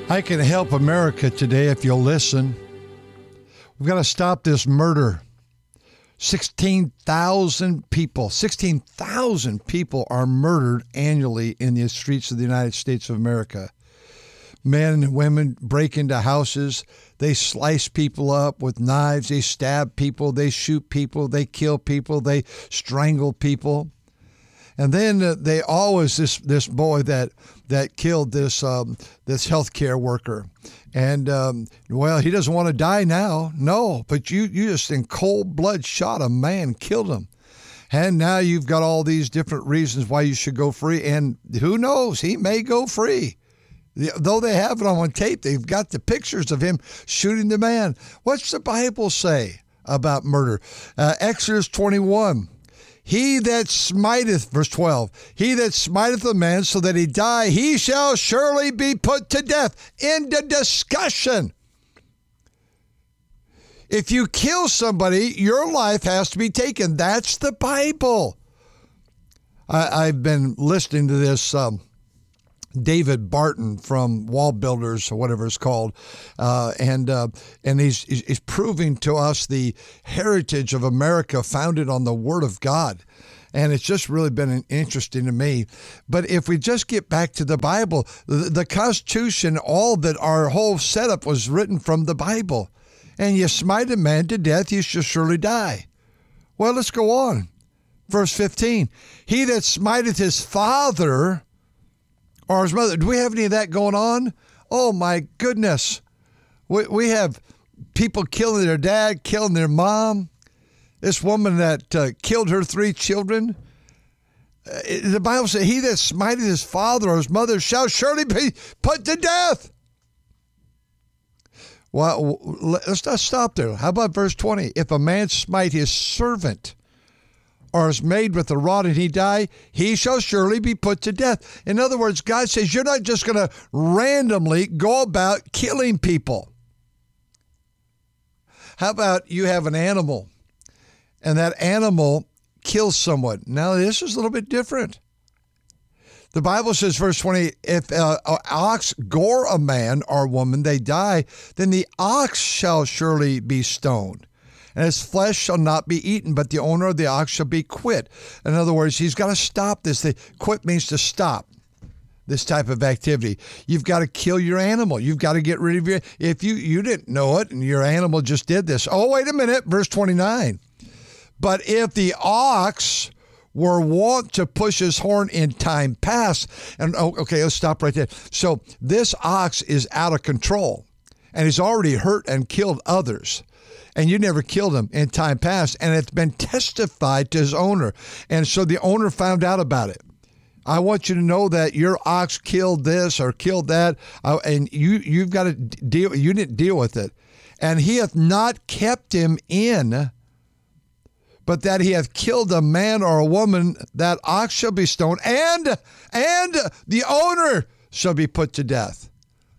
I can help America today if you'll listen. We've got to stop this murder. 16,000 people are murdered annually in the streets of the United States of America. Men and women break into houses. They slice people up with knives. They stab people. They shoot people. They kill people. They strangle people. And then they always this boy that killed this healthcare worker, and he doesn't want to die now. No, but you just in cold blood shot a man, killed him, and now you've got all these different reasons why you should go free. And who knows, he may go free. Though they have it on tape, they've got the pictures of him shooting the man. What's the Bible say about murder? Exodus 21. He that smiteth, verse 12, he that smiteth a man so that he die, he shall surely be put to death. End of discussion. If you kill somebody, your life has to be taken. That's the Bible. I've been listening to this David Barton from Wall Builders or whatever it's called, and he's proving to us the heritage of America founded on the Word of God, and it's just really been interesting to me. But if we just get back to the Bible, the Constitution, all that our whole setup was written from the Bible, and you smite a man to death, you shall surely die. Well, let's go on. Verse 15, he that smiteth his father or his mother. Do we have any of that going on? Oh, my goodness. We have people killing their dad, killing their mom. This woman that killed her 3 children. The Bible says, he that smiteth his father or his mother shall surely be put to death. Well, let's not stop there. How about verse 20? If a man smite his servant or is made with a rod and he die, he shall surely be put to death. In other words, God says you're not just going to randomly go about killing people. How about you have an animal and that animal kills someone? Now, this is a little bit different. The Bible says, verse 20, if an ox gore a man or woman, they die, then the ox shall surely be stoned. And his flesh shall not be eaten, but the owner of the ox shall be quit. In other words, he's got to stop this. Quit means to stop this type of activity. You've got to kill your animal. You've got to get rid of your, if you didn't know it and your animal just did this. Oh, wait a minute, verse 29. But if the ox were wont to push his horn in time past, and okay, let's stop right there. So this ox is out of control, and he's already hurt and killed others. And you never killed him in time past, and it's been testified to his owner. And so the owner found out about it. I want you to know that your ox killed this or killed that, and you've got to deal. You didn't deal with it, and he hath not kept him in, but that he hath killed a man or a woman, that ox shall be stoned, and the owner shall be put to death.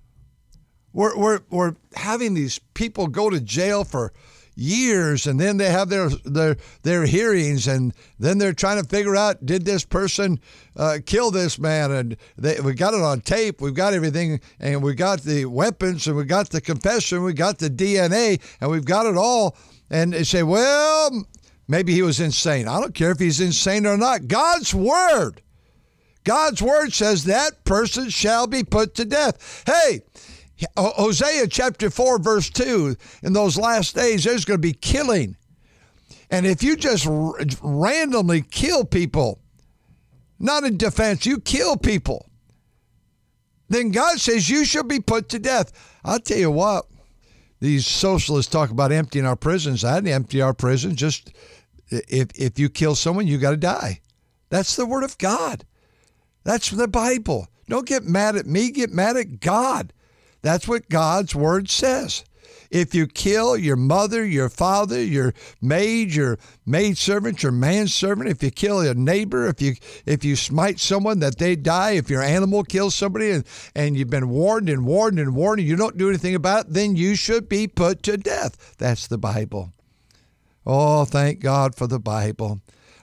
We're having these people go to jail for years, and then they have their hearings, and then they're trying to figure out, did this person kill this man? And we got it on tape, we've got everything, and we got the weapons, and we got the confession, we got the DNA, and we've got it all. And they say, well, maybe he was insane. I don't care if he's insane or not. God's word says that person shall be put to death. Hey, Hosea chapter 4, verse 2, in those last days, there's going to be killing. And if you just randomly kill people, not in defense, you kill people, then God says you shall be put to death. I'll tell you what, these socialists talk about emptying our prisons. I'd empty our prisons. Just if you kill someone, you got to die. That's the word of God. That's the Bible. Don't get mad at me, get mad at God. That's what God's word says. If you kill your mother, your father, your maidservant, your manservant, if you kill a neighbor, if you smite someone that they die, if your animal kills somebody and you've been warned and you don't do anything about it, then you should be put to death. That's the Bible. Oh, thank God for the Bible.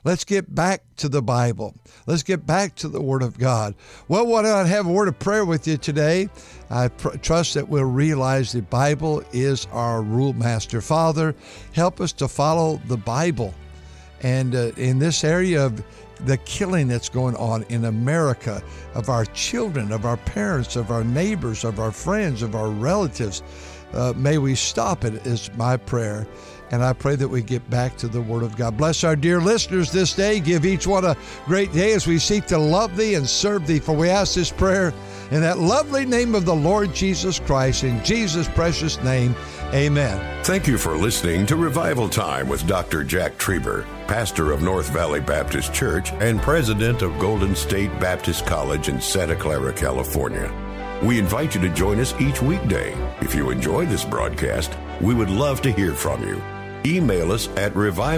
Let's get back to the Bible. Let's get back to the Word of God. Well, why don't I have a word of prayer with you today? I trust that we'll realize the Bible is our rule master. Father, help us to follow the Bible. And in this area of the killing that's going on in America, of our children, of our parents, of our neighbors, of our friends, of our relatives, may we stop it, is my prayer. And I pray that we get back to the Word of God. Bless our dear listeners this day. Give each one a great day as we seek to love Thee and serve Thee. For we ask this prayer in that lovely name of the Lord Jesus Christ, in Jesus' precious name, amen. Thank you for listening to Revival Time with Dr. Jack Trieber, pastor of North Valley Baptist Church and president of Golden State Baptist College in Santa Clara, California. We invite you to join us each weekday. If you enjoy this broadcast, we would love to hear from you. Email us at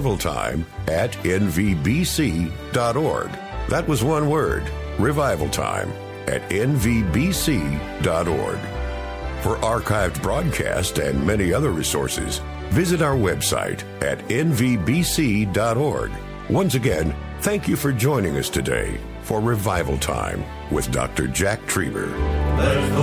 revivaltime@nvbc.org. That was one word, revivaltime@nvbc.org. For archived broadcasts and many other resources, visit our website at nvbc.org. Once again, thank you for joining us today for Revival Time with Dr. Jack Trieber.